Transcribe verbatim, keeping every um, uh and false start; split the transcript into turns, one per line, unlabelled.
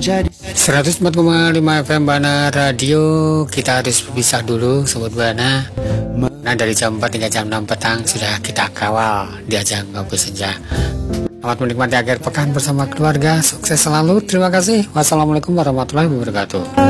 seratus empat koma lima F M Bana Radio. Kita harus berpisah dulu Sobat Bana. Nah, dari jam empat hingga jam enam petang sudah kita kawal di ajang Ngopi Senja. Selamat menikmati akhir pekan bersama keluarga. Sukses selalu. Terima kasih. Wassalamualaikum warahmatullahi wabarakatuh.